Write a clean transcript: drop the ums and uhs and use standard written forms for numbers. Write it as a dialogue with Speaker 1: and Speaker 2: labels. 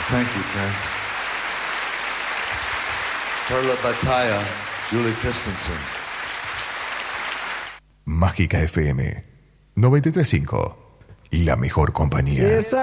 Speaker 1: Thank you, Prince. Perla Batalla, Julie Christensen.
Speaker 2: Mágica FM 93.5. La mejor compañía.